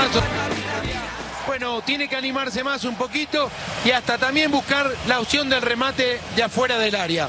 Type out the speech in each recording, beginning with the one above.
marzo. Bueno, tiene que animarse más un poquito y hasta también buscar la opción del remate de afuera del área.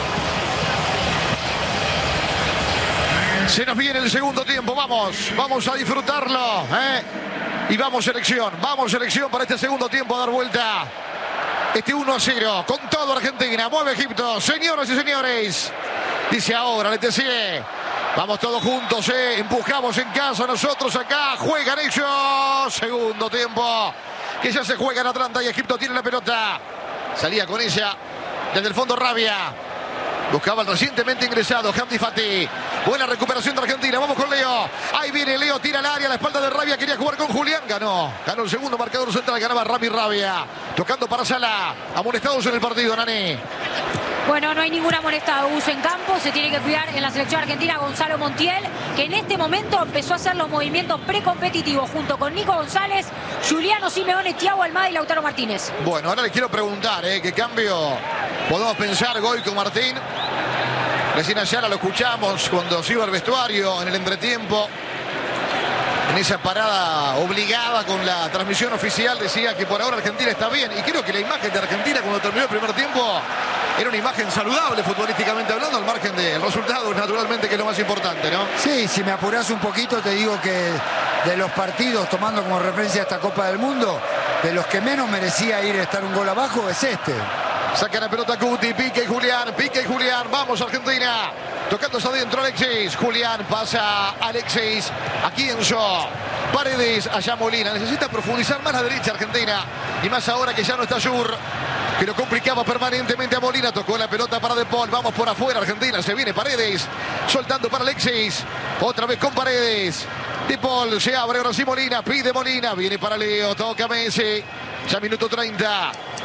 Se nos viene el segundo tiempo, vamos a disfrutarlo, y vamos selección para este segundo tiempo a dar vuelta. Este 1-0, con todo Argentina, mueve Egipto, señoras y señores. Dice ahora, Letessier, vamos todos juntos, empujamos en casa, nosotros acá, juegan ellos. Segundo tiempo, que ya se juega en Atlanta y Egipto tiene la pelota. Salía con ella, desde el fondo Rabia. Buscaba el recientemente ingresado Hamdi Fati. Buena recuperación de Argentina. Vamos con Leo. Ahí viene Leo, tira al área. La espalda de Rabia. Quería jugar con Julián. Ganó el segundo marcador central. Ganaba Rami Rabia. Tocando para Sala. Amonestados en el partido, Nani. Bueno, no hay ningún amonestado, Gus, en campo. Se tiene que cuidar en la selección argentina Gonzalo Montiel, que en este momento empezó a hacer los movimientos precompetitivos junto con Nico González, Juliano Simeone, Thiago Almada y Lautaro Martínez. Bueno, ahora les quiero preguntar, ¿qué cambio podemos pensar Goico Martín? Recién ayer lo escuchamos cuando se iba al vestuario en el entretiempo. En esa parada obligada con la transmisión oficial decía que por ahora Argentina está bien. Y creo que la imagen de Argentina cuando terminó el primer tiempo era una imagen saludable futbolísticamente hablando, al margen del resultado, naturalmente, que es lo más importante, ¿no? Sí, si me apurás un poquito te digo que de los partidos, tomando como referencia esta Copa del Mundo, de los que menos merecía ir a estar un gol abajo es este. Saca la pelota Cuti, pique y Julián, vamos Argentina. Tocándose adentro Alexis, Julián pasa Alexis, aquí Enzo, Paredes, allá Molina. Necesita profundizar más la derecha Argentina, y más ahora que ya no está Yur, que lo complicaba permanentemente a Molina. Tocó la pelota para De Paul, vamos por afuera Argentina, se viene Paredes, soltando para Alexis, otra vez con Paredes. De Paul se abre, ahora sí Molina, pide Molina, viene para Leo, toca Messi, ya minuto 30.